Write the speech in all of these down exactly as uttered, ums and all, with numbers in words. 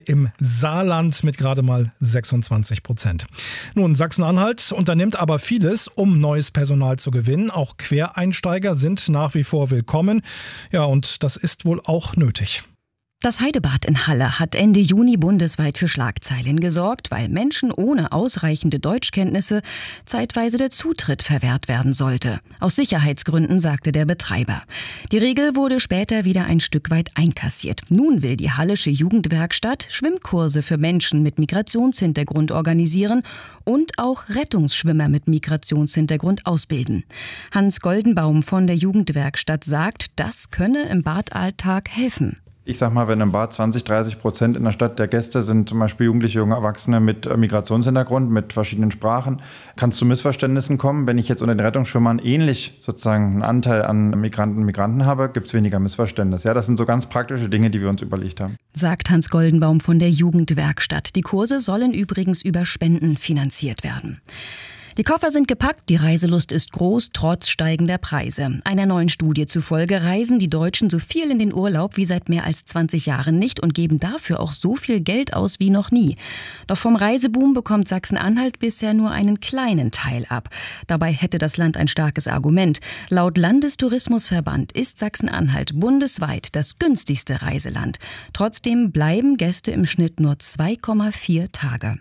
im Saarland mit gerade mal sechsundzwanzig Prozent. Nun, Sachsen-Anhalt unternimmt aber vieles, um neues Personal zu gewinnen. Auch Quereinsteiger sind nach wie vor willkommen. Ja, und das ist wohl auch nötig. Das Heidebad in Halle hat Ende Juni bundesweit für Schlagzeilen gesorgt, weil Menschen ohne ausreichende Deutschkenntnisse zeitweise der Zutritt verwehrt werden sollte. Aus Sicherheitsgründen, sagte der Betreiber. Die Regel wurde später wieder ein Stück weit einkassiert. Nun will die Hallische Jugendwerkstatt Schwimmkurse für Menschen mit Migrationshintergrund organisieren und auch Rettungsschwimmer mit Migrationshintergrund ausbilden. Hans Goldenbaum von der Jugendwerkstatt sagt, das könne im Badalltag helfen. Ich sag mal, wenn im Bad zwanzig, dreißig Prozent in der Stadt der Gäste sind zum Beispiel Jugendliche, junge Erwachsene mit Migrationshintergrund, mit verschiedenen Sprachen, kann es zu Missverständnissen kommen. Wenn ich jetzt unter den Rettungsschwimmern ähnlich sozusagen einen Anteil an Migranten und Migranten habe, gibt es weniger Missverständnisse. Ja, das sind so ganz praktische Dinge, die wir uns überlegt haben. Sagt Hans Goldenbaum von der Jugendwerkstatt. Die Kurse sollen übrigens über Spenden finanziert werden. Die Koffer sind gepackt, die Reiselust ist groß, trotz steigender Preise. Einer neuen Studie zufolge reisen die Deutschen so viel in den Urlaub wie seit mehr als zwanzig Jahren nicht und geben dafür auch so viel Geld aus wie noch nie. Doch vom Reiseboom bekommt Sachsen-Anhalt bisher nur einen kleinen Teil ab. Dabei hätte das Land ein starkes Argument. Laut Landestourismusverband ist Sachsen-Anhalt bundesweit das günstigste Reiseland. Trotzdem bleiben Gäste im Schnitt nur zwei Komma vier Tage.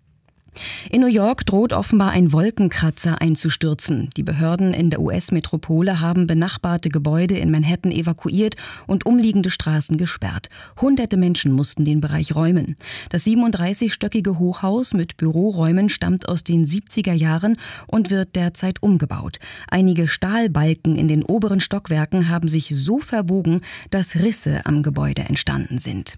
In New York droht offenbar ein Wolkenkratzer einzustürzen. Die Behörden in der U S-Metropole haben benachbarte Gebäude in Manhattan evakuiert und umliegende Straßen gesperrt. Hunderte Menschen mussten den Bereich räumen. Das siebenunddreißigstöckige Hochhaus mit Büroräumen stammt aus den siebziger Jahren und wird derzeit umgebaut. Einige Stahlbalken in den oberen Stockwerken haben sich so verbogen, dass Risse am Gebäude entstanden sind.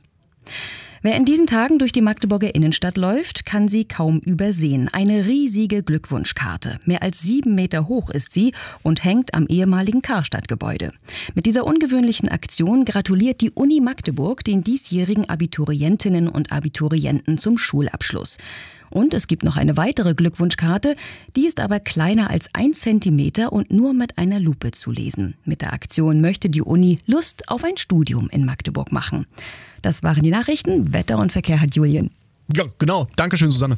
Wer in diesen Tagen durch die Magdeburger Innenstadt läuft, kann sie kaum übersehen. Eine riesige Glückwunschkarte. Mehr als sieben Meter hoch ist sie und hängt am ehemaligen Karstadt-Gebäude. Mit dieser ungewöhnlichen Aktion gratuliert die Uni Magdeburg den diesjährigen Abiturientinnen und Abiturienten zum Schulabschluss. Und es gibt noch eine weitere Glückwunschkarte, die ist aber kleiner als ein Zentimeter und nur mit einer Lupe zu lesen. Mit der Aktion möchte die Uni Lust auf ein Studium in Magdeburg machen. Das waren die Nachrichten. Wetter und Verkehr hat Julian. Ja, genau. Dankeschön, Susanne.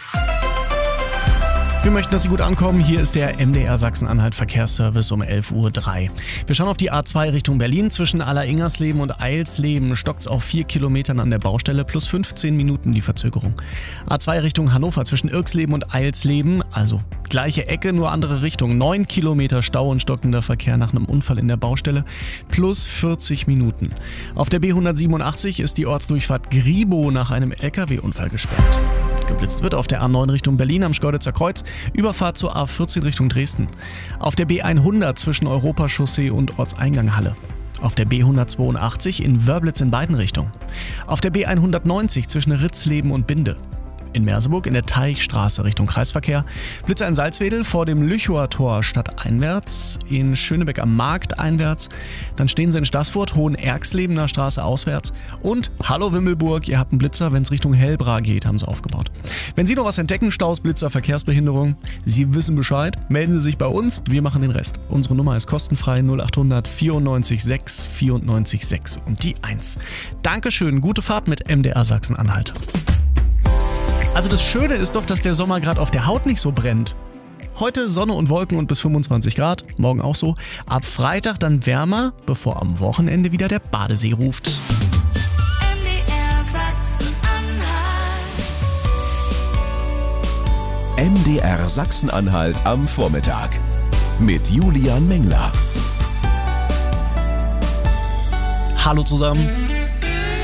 Wir möchten, dass Sie gut ankommen. Hier ist der M D R Sachsen-Anhalt Verkehrsservice um elf Uhr drei. Wir schauen auf die A zwei Richtung Berlin. Zwischen Alleringers-Leben und Eilsleben stockt's auf vier Kilometern an der Baustelle plus fünfzehn Minuten die Verzögerung. A zwei Richtung Hannover zwischen Irksleben und Eilsleben, also gleiche Ecke, nur andere Richtung. neun Kilometer Stau und stockender Verkehr nach einem Unfall in der Baustelle plus vierzig Minuten. Auf der B hundertsiebenundachtzig ist die Ortsdurchfahrt Gribow nach einem L K W-Unfall gesperrt. Geblitzt wird auf der A neun Richtung Berlin am Schkeuditzer Kreuz, Überfahrt zur A vierzehn Richtung Dresden. Auf der B hundert zwischen Europachaussee und Ortseingang Halle. Auf der B hundertzweiundachtzig in Wörblitz in beiden Richtungen. Auf der B hundertneunzig zwischen Ritzleben und Binde. In Merseburg in der Teichstraße Richtung Kreisverkehr. Blitzer in Salzwedel vor dem Lüchower Tor stadteinwärts. In Schönebeck am Markt einwärts. Dann stehen Sie in Staßfurt, Hohenerxlebener Straße auswärts. Und hallo Wimmelburg, ihr habt einen Blitzer, wenn es Richtung Hellbra geht, haben sie aufgebaut. Wenn Sie noch was entdecken, Staus, Blitzer, Verkehrsbehinderung, Sie wissen Bescheid, melden Sie sich bei uns, wir machen den Rest. Unsere Nummer ist kostenfrei null achthundert vierundneunzig sechs vierundneunzig sechs und die eins. Dankeschön, gute Fahrt mit M D R Sachsen-Anhalt. Also das Schöne ist doch, dass der Sommer gerade auf der Haut nicht so brennt. Heute Sonne und Wolken und bis fünfundzwanzig Grad, morgen auch so. Ab Freitag dann wärmer, bevor am Wochenende wieder der Badesee ruft. M D R Sachsen-Anhalt. M D R Sachsen-Anhalt am Vormittag mit Julian Mengler. Hallo zusammen.